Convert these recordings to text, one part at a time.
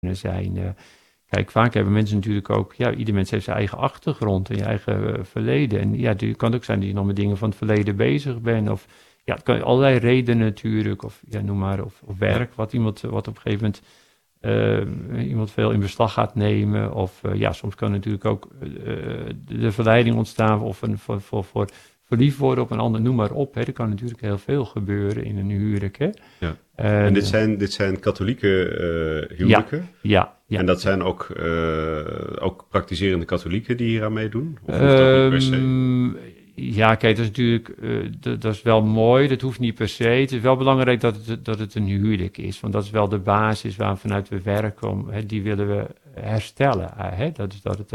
zijn. Kijk, vaak hebben mensen natuurlijk ook, ieder mens heeft zijn eigen achtergrond en je eigen verleden. En het kan ook zijn dat je nog met dingen van het verleden bezig bent. Of het kan allerlei redenen natuurlijk, of noem maar, of werk, wat op een gegeven moment iemand veel in beslag gaat nemen. Of soms kan natuurlijk ook de verleiding ontstaan of voor verliefd worden op een ander, noem maar op. Hè. Er kan natuurlijk heel veel gebeuren in een huwelijk. Hè. Ja. En dit zijn katholieke huwelijken? Ja. En dat zijn ook praktiserende katholieken die hier aan meedoen? Of hoeft dat niet per se? Ja, kijk, dat is natuurlijk dat is wel mooi. Dat hoeft niet per se. Het is wel belangrijk dat het een huwelijk is. Want dat is wel de basis waar vanuit we werken. Die willen we herstellen. Dat is dat het...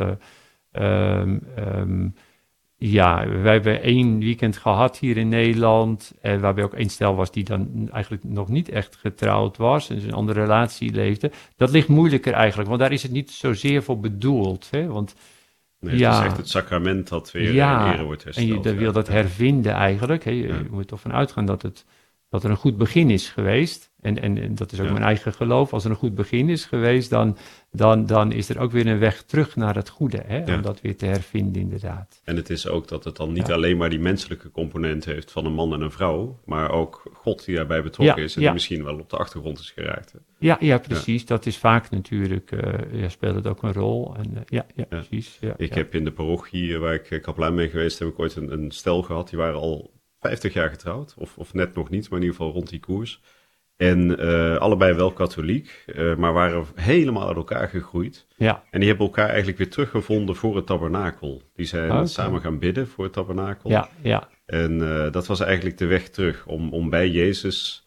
wij hebben 1 weekend gehad hier in Nederland. Waarbij ook 1 stel was die dan eigenlijk nog niet echt getrouwd was. En een andere relatie leefde. Dat ligt moeilijker eigenlijk. Want daar is het niet zozeer voor bedoeld. Hè? Want... Nee, het is echt het sacrament dat weer in ere wordt hersteld. En je wil dat hervinden eigenlijk. Hè. Je moet ervan uitgaan dat er een goed begin is geweest. En dat is ook mijn eigen geloof. Als er een goed begin is geweest, dan is er ook weer een weg terug naar het goede. Hè, om dat weer te hervinden inderdaad. En het is ook dat het dan niet alleen maar die menselijke component heeft van een man en een vrouw. Maar ook God die daarbij betrokken is. En die misschien wel op de achtergrond is geraakt. Hè. Ja, precies. Ja. Dat is vaak natuurlijk, speelt het ook een rol. En, precies. Ja, ik heb in de parochie waar ik kaplaan ben geweest, heb ik ooit een stel gehad. Die waren al 50 jaar getrouwd. Of net nog niet, maar in ieder geval rond die koers. En allebei wel katholiek, maar waren helemaal uit elkaar gegroeid. Ja. En die hebben elkaar eigenlijk weer teruggevonden voor het tabernakel. Die zijn samen gaan bidden voor het tabernakel. Ja. En dat was eigenlijk de weg terug om bij Jezus,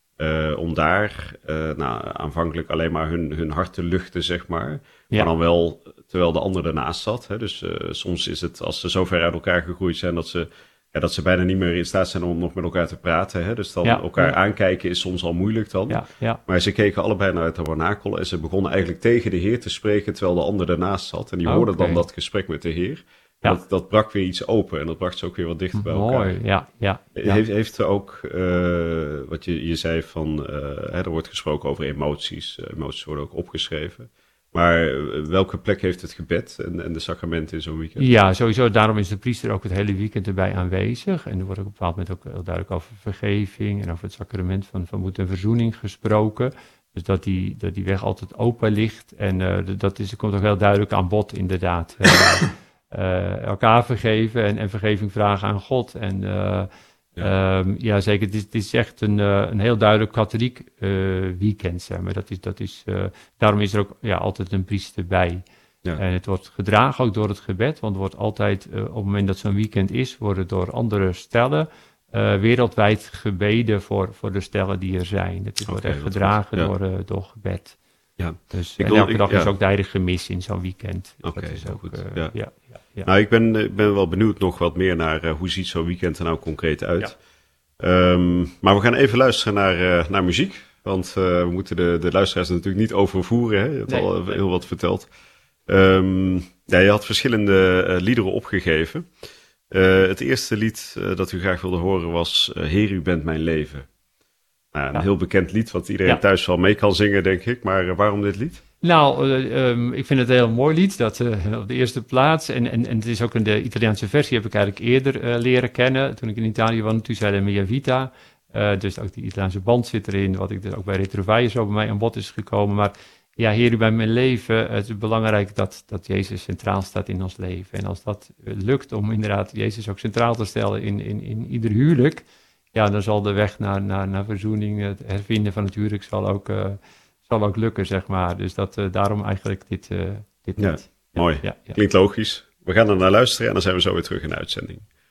om daar aanvankelijk alleen maar hun hart te luchten, zeg maar. Ja. Maar dan wel, terwijl de ander ernaast zat. Hè. Dus soms is het, als ze zo ver uit elkaar gegroeid zijn, dat ze bijna niet meer in staat zijn om nog met elkaar te praten. Hè? Dus dan elkaar aankijken is soms al moeilijk dan. Ja. Maar ze keken allebei naar het tabernakel en ze begonnen eigenlijk tegen de Heer te spreken terwijl de ander ernaast zat. En die hoorden dan dat gesprek met de Heer. Ja. Dat brak weer iets open en dat bracht ze ook weer wat dichter bij elkaar. Mooi, ja. Heeft er ook, wat je zei van, er wordt gesproken over emoties. Emoties worden ook opgeschreven. Maar welke plek heeft het gebed en de sacramenten in zo'n weekend? Ja, sowieso. Daarom is de priester ook het hele weekend erbij aanwezig. En er wordt ook op een bepaald moment ook heel duidelijk over vergeving en over het sacrament van moed en verzoening gesproken. Dus dat die weg altijd open ligt. En komt ook heel duidelijk aan bod, inderdaad. Elkaar vergeven en vergeving vragen aan God. En zeker. Het is echt een heel duidelijk katholiek weekend, zeg maar. Daarom is er ook altijd een priester bij. Ja. En het wordt gedragen ook door het gebed, want er wordt altijd, op het moment dat zo'n weekend is, worden door andere stellen wereldwijd gebeden voor de stellen die er zijn. Het wordt echt gedragen door gebed. Ja. Dus elke dag is ook de heilige mis in zo'n weekend. Dat is ook goed. Ja. Nou, ik ben wel benieuwd nog wat meer naar hoe ziet zo'n weekend er nou concreet uit. Ja. Maar we gaan even luisteren naar muziek. Want we moeten de luisteraars natuurlijk niet overvoeren. Hè? Je hebt al heel wat verteld. Je had verschillende liederen opgegeven. Het eerste lied dat u graag wilde horen was Heer, u bent mijn leven. Een heel bekend lied wat iedereen thuis wel mee kan zingen, denk ik. Maar waarom dit lied? Nou, ik vind het een heel mooi lied, dat op de eerste plaats. En het is ook in de Italiaanse versie, heb ik eigenlijk eerder leren kennen. Toen ik in Italië woonde, toen zei de Mia Vita. Dus ook die Italiaanse band zit erin, wat ik dus ook bij Retrovaille zo bij mij aan bod is gekomen. Maar ja, Heer, u bent mijn leven. Het is belangrijk dat Jezus centraal staat in ons leven. En als dat lukt om inderdaad Jezus ook centraal te stellen in ieder huwelijk, ja, dan zal de weg naar verzoening, het hervinden van het huwelijk zal ook lukken, zeg maar. Dus daarom eigenlijk dit lied. Mooi. Ja. Klinkt logisch. We gaan er naar luisteren en dan zijn we zo weer terug in de uitzending.